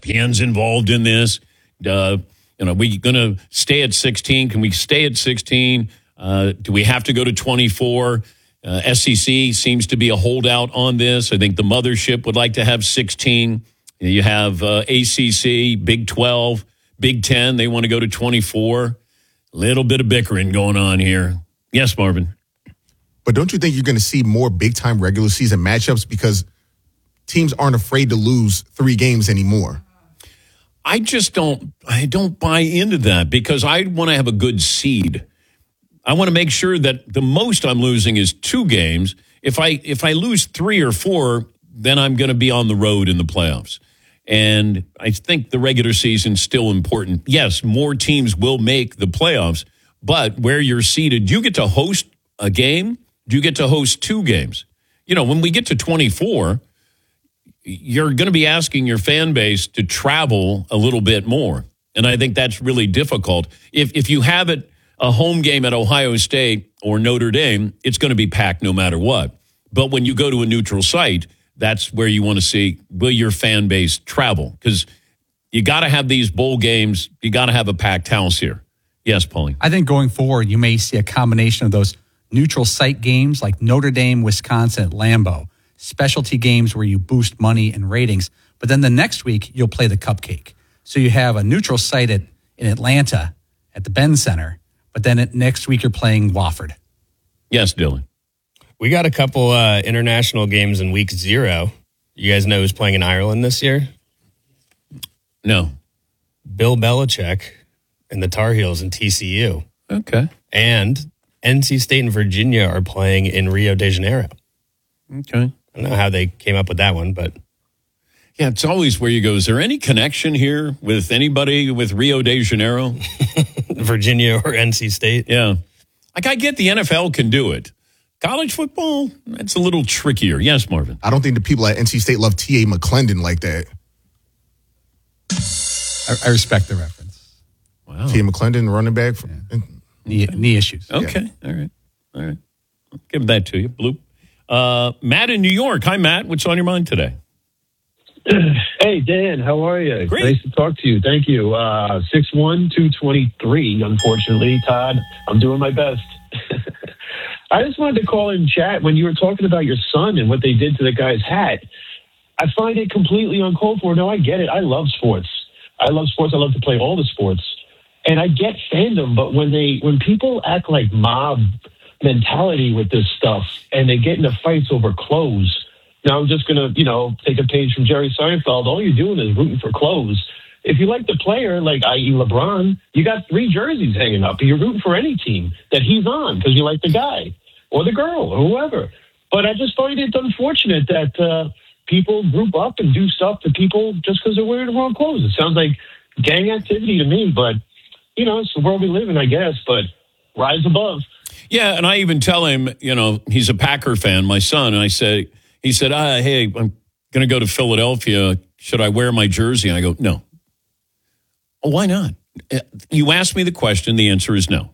ESPN's involved in this. We going to stay at 16? Can we stay at 16? Do we have to go to 24? SEC seems to be a holdout on this. I think the mothership would like to have 16. You have ACC, Big 12, Big 10. They want to go to 24. Little bit of bickering going on here. Yes, Marvin. But don't you think you're going to see more big-time regular season matchups because teams aren't afraid to lose 3 games anymore? I don't buy into that because I want to have a good seed. I want to make sure that the most I'm losing is 2 games. If I lose 3 or 4, then I'm going to be on the road in the playoffs. And I think the regular season's still important. Yes, more teams will make the playoffs, but where you're seated, you get to host a game, you get to host 2 games. When we get to 24, you're going to be asking your fan base to travel a little bit more. And I think that's really difficult. If you have a home game at Ohio State or Notre Dame, it's going to be packed no matter what. But when you go to a neutral site, that's where you want to see, will your fan base travel? Because you got to have these bowl games. You got to have a packed house here. Yes, Paulie. I think going forward, you may see a combination of those neutral site games like Notre Dame, Wisconsin at Lambeau, specialty games where you boost money and ratings. But then the next week, you'll play the cupcake. So you have a neutral site in Atlanta at the Ben Center, but then next week you're playing Wofford. Yes, Dylan. We got a couple international games in week 0. You guys know who's playing in Ireland this year? No. Bill Belichick and the Tar Heels and TCU. Okay. And NC State and Virginia are playing in Rio de Janeiro. Okay. I don't know how they came up with that one, but... Yeah, it's always where you go. Is there any connection here with anybody with Rio de Janeiro? Virginia or NC State? Yeah. I get the NFL can do it. College football, that's a little trickier. Yes, Marvin. I don't think the people at NC State love T.A. McClendon like that. I respect the reference. Wow. T.A. McClendon, running back. Knee issues. Okay. Yeah. All right. I'll give that to you. Bloop. Matt in New York. Hi, Matt. What's on your mind today? Hey, Dan. How are you? Great. Nice to talk to you. Thank you. 6'1", 223, unfortunately. Todd, I'm doing my best. I just wanted to call in chat when you were talking about your son and what they did to the guy's hat. I find it completely uncalled for. No, I get it. I love sports. I love to play all the sports. And I get fandom, but when people act like mob mentality with this stuff and they get into fights over clothes, now I'm just going to, take a page from Jerry Seinfeld. All you're doing is rooting for clothes. If you like the player, like i.e. LeBron, you got 3 jerseys hanging up. You're rooting for any team that he's on because you like the guy or the girl or whoever. But I just find it unfortunate that people group up and do stuff to people just because they're wearing the wrong clothes. It sounds like gang activity to me, but, it's the world we live in, I guess, but rise above. Yeah, and I even tell him, he's a Packer fan, my son, and he said, hey, I'm going to go to Philadelphia. Should I wear my jersey? And I go, no. Oh, why not? You asked me the question. The answer is no.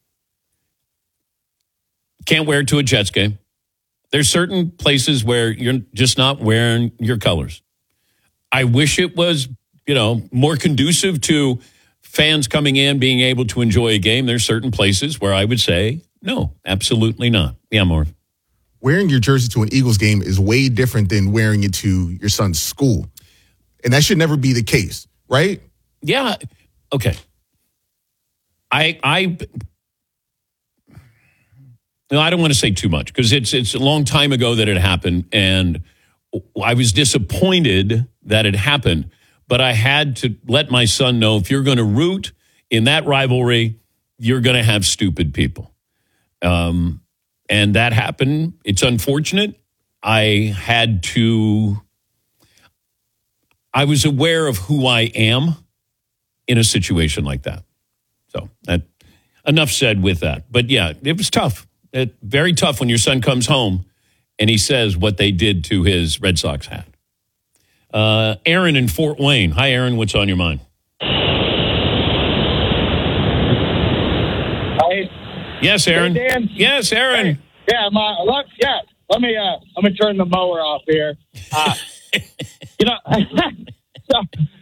Can't wear it to a Jets game. There's certain places where you're just not wearing your colors. I wish it was, more conducive to fans coming in, being able to enjoy a game. There's certain places where I would say, no, absolutely not. Yeah, Marv. Wearing your jersey to an Eagles game is way different than wearing it to your son's school. And that should never be the case, right? Yeah. Okay. I don't want to say too much because it's a long time ago that it happened, and I was disappointed that it happened. But I had to let my son know if you're going to root in that rivalry, you're going to have stupid people. And that happened. It's unfortunate. I was aware of who I am in a situation like that. So enough said with that. But yeah, it was tough. Very tough when your son comes home and he says what they did to his Red Sox hat. Aaron in Fort Wayne. Hi, Aaron. What's on your mind? Hi. Yes, Aaron. Hey, Dan. Yes, Aaron. Hey. Yeah, Let me turn the mower off here.